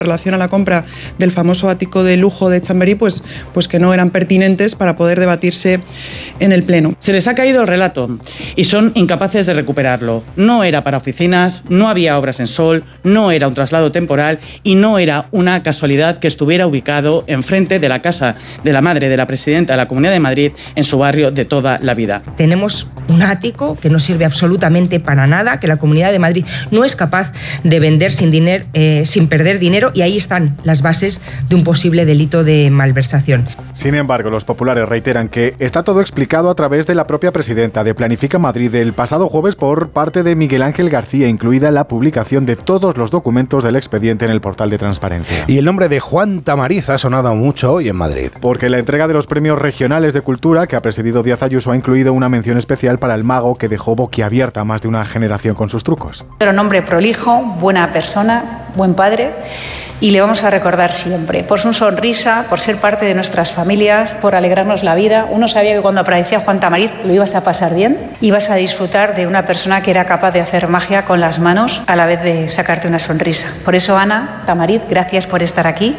En relación a la compra del famoso ático de lujo de Chamberí, pues que no eran pertinentes para poder debatirse en el Pleno. Se les ha caído el relato y son incapaces de recuperarlo. No era para oficinas, no había obras en Sol, no era un traslado temporal y no era una casualidad que estuviera ubicado enfrente de la casa de la madre de la presidenta de la Comunidad de Madrid en su barrio de toda la vida. Tenemos un ático que no sirve absolutamente para nada, que la Comunidad de Madrid no es capaz de vender sin perder dinero, y ahí están las bases de un posible delito de malversación. Sin embargo, los populares reiteran que está todo explicado a través de la propia presidenta de Planifica Madrid el pasado jueves por parte de Miguel Ángel García, incluida la publicación de todos los documentos del expediente en el portal de transparencia. Y el nombre de Juan Tamariz ha sonado mucho hoy en Madrid. Porque la entrega de los premios regionales de cultura que ha presidido Díaz Ayuso ha incluido una mención especial para el mago que dejó boquiabierta a más de una generación con sus trucos. Era un hombre prolijo, buena persona, buen padre, y le vamos a recordar siempre por su sonrisa, por ser parte de nuestras familias, por alegrarnos la vida. Uno sabía que cuando aparecía Juan Tamariz lo ibas a pasar bien, ibas a disfrutar de una persona que era capaz de hacer magia con las manos a la vez de sacarte una sonrisa. Por eso, Ana Tamariz, gracias por estar aquí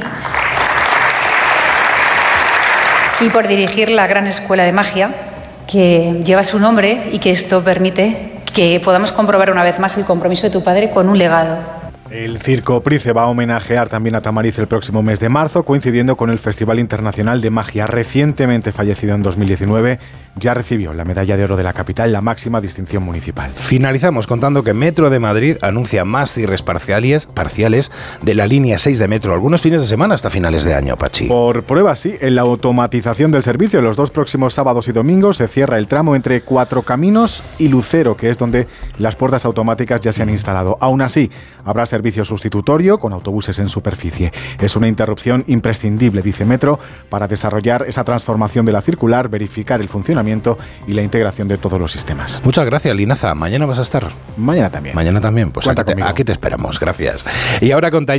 y por dirigir la gran escuela de magia que lleva su nombre, y que esto permite que podamos comprobar una vez más el compromiso de tu padre con un legado. El Circo Price va a homenajear también a Tamariz el próximo mes de marzo, coincidiendo con el Festival Internacional de Magia. Recientemente fallecido en 2019, ya recibió la medalla de oro de la capital, la máxima distinción municipal. Finalizamos contando que Metro de Madrid anuncia más cierres parciales de la línea 6 de Metro, algunos fines de semana hasta finales de año, Pachi. Por prueba, sí, en la automatización del servicio, los 2 próximos sábados y domingos se cierra el tramo entre Cuatro Caminos y Lucero, que es donde las puertas automáticas ya se han instalado. Aún así, habrá servicio sustitutorio con autobuses en superficie. Es una interrupción imprescindible, dice Metro, para desarrollar esa transformación de la circular, verificar el funcionamiento y la integración de todos los sistemas. Muchas gracias, Linaza. ¿Mañana vas a estar? Mañana también. Mañana también. Pues aquí te esperamos. Gracias. Y ahora con